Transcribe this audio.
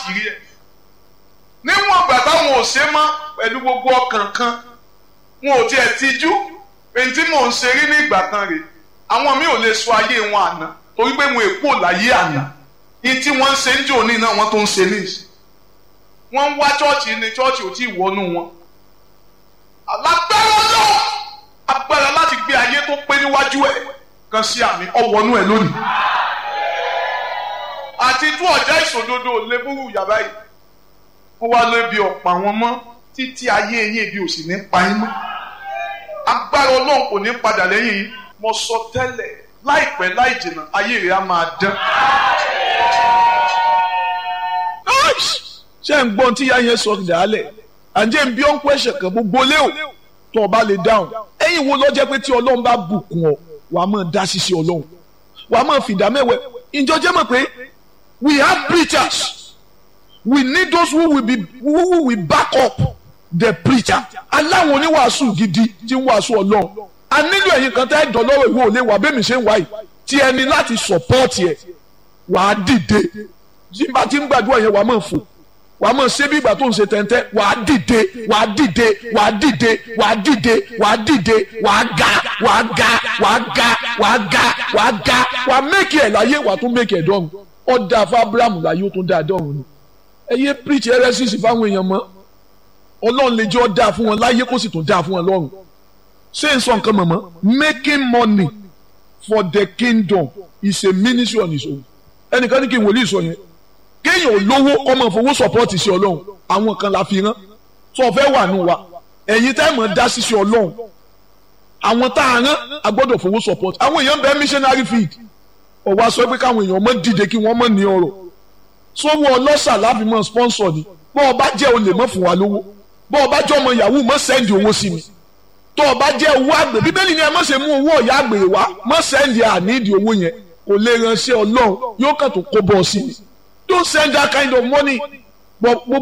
àṣírí ẹ̀ níwọ̀n ìgbà táwọn ò ṣe mọ́ pẹ̀lú gbogbo ọkàn kan wọn ò tiẹ̀ tijú èyí tí mò ń ṣe rí ní ìgbà kan rèé àwọn mi ò lè sọ ayé wọn àná torí pé wọn èpò láyé àná ní tí wọ́n ń ṣe ń jò ní náà wọ́n tó ń ṣe ní ìsìn wọ́n ń wá chọ́ọ̀chì ní chọ́ọ̀chì ò tí ì wọnú wọn alágbára náà agbára láti gbé ayé tó pé níwájú ẹ̀ kan sí àmì ọwọ́nú ẹ̀ lónìí àti tú ọ̀já ìṣòdodo lébúrú yàrá yìí wọ́n wá lé bí ọ̀pọ̀ àwọn mọ́ títí ayé yín ibi ò sì ní pa yín mọ́ agbára ọlọ́run kò ní padà lẹ́yìn yìí mo sọ tẹ́lẹ̀ láìpẹ́ láì jìnnà ayé rẹ̀ á máa dán. ṣé ń gbọ́n tí yá yẹn sọ dàálẹ̀ àǹjẹ́ ń bí ọ́n kó ẹ̀ṣẹ̀ kan gbogbo lé o tó o bá lè dáhùn ẹ̀yìn wo ló jẹ́ pé tí ọlọ́run bá bùkún ọ wàá máa dá ṣíṣe ọlọ́run wàá máa fìdá mẹ́wẹ́ ìjọ jẹ́ mọ̀ pé we have preachers we need those who will back up the preacher aláwọn oníwàásù gidi tí ń wàásù ọlọ́run a nílò ẹ̀yin kan tẹ́ dọ̀lọ́wọ́ ìwé òlé wà bẹ́ẹ̀ mi ṣe ń wáyé tí ẹni láti support ẹ̀ wàá dìde tí n bá ti ń gbàdúrà yẹn wàá máa fò wàá máa ṣe bí ìgbà tó ń ṣe tẹ́ntẹ́ wàá dìde wàá dìde wàá dìde wàá dìde wàá dìde wàá ga wàá ga wàá ga wàá ga wàá ga wàá mẹ́kì ẹ̀ láyé wàá tún mẹ́kì ẹ̀ dọ́run ọ̀dà fún Abrahamu láyé ó tún dá dọ́run ni ẹ yé preach heresies fáwọn èèyàn mọ́ ọlọ́run lè jẹ́ ọ́ dáa fún wọn láyé kó sì tún dáa fún wọn lọ́run ṣé n sọ nǹkan mọ̀mọ́ making money for the kingdom is a ministry on its own ẹnìkan ní kí n wòlíì sọ yẹn kéèyàn ò lówó ọmọ ìfowó support sí ọlọ́run àwọn kan la fi rán tó o fẹ́ wà nù wa ẹ̀yin tẹ́ mọ̀ dá sí ọlọ́run àwọn tá a rán a gbọ́dọ̀ fowó support àwọn èèyàn bẹ́ẹ̀ missionary field ọ̀wá sọ pé káwọn èèyàn mọ̀ dìde kí wọ́n mọ̀ ní ọ̀rọ̀ sọ́wọ́ ọlọ́ṣà láfi mọ̀ sponsor ni bọ́ ọ bá jẹ́ olè mọ̀ fún wa lówó bọ́ ọ bá jẹ́ ọmọ yahoo mọ̀ sẹ́ndì owó sí mi tó o bá jẹ́ owó àgbè bíbélì ni ẹ má ṣe mú owó ọ̀yà àgbèrè wá mọ̀ sẹ́ndì àníìdì owó yẹn kò lè ránṣẹ́ ọlọ́run yóò kàn tó kó bọ́ ọ sí mi don't send that kind of money but